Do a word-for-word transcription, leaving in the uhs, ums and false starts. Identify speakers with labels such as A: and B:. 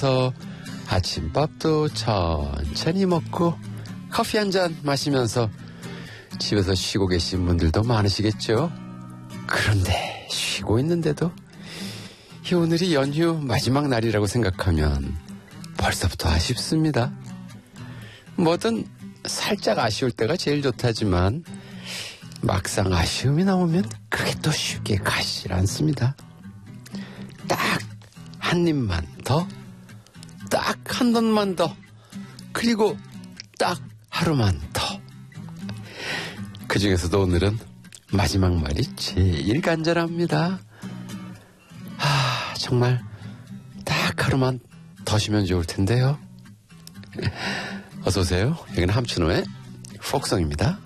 A: 집에서 아침밥도 천천히 먹고 커피 한 잔 마시면서 집에서 쉬고 계신 분들도 많으시겠죠. 그런데 쉬고 있는데도 이 오늘이 연휴 마지막 날이라고 생각하면 벌써부터 아쉽습니다. 뭐든 살짝 아쉬울 때가 제일 좋다지만 막상 아쉬움이 나오면 그게 또 쉽게 가시질 않습니다. 딱 한 입만 더, 딱 한 번만 더, 그리고 딱 하루만 더. 그 중에서도 오늘은 마지막 말이 제일 간절합니다. 아, 정말 딱 하루만 더 쉬면 좋을 텐데요. 어서 오세요. 여기는 함춘호의 폭성입니다.